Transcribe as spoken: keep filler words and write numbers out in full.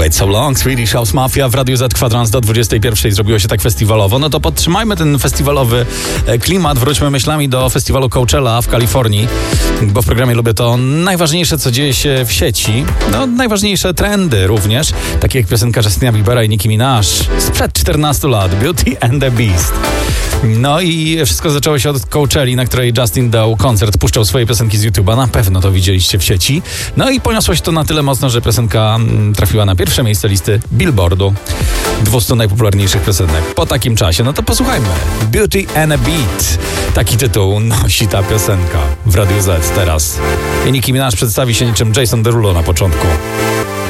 Wait So Long, Swedish House Mafia w Radiu Z, kwadrans do dwudziestej pierwszej zrobiło się tak festiwalowo. No to podtrzymajmy ten festiwalowy klimat, wróćmy myślami do festiwalu Coachella w Kalifornii, bo w programie Lubię To najważniejsze, co dzieje się w sieci. No, najważniejsze trendy również, takie jak piosenka Justina Biebera i Nicki Minaj sprzed czternastu lat, Beauty and the Beast. No i wszystko zaczęło się od Coachelli, na której Justin dał koncert, puszczał swoje piosenki z YouTube'a, na pewno to widzieliście w sieci. No i poniosło się to na tyle mocno, że piosenka trafiła na pierwsze miejsce listy Billboardu dwustu najpopularniejszych piosenek po takim czasie. No to posłuchajmy. Beauty and a Beat. Taki tytuł nosi ta piosenka w Radiu Z teraz. I Nicki Minaj przedstawi się niczym Jason Derulo na początku.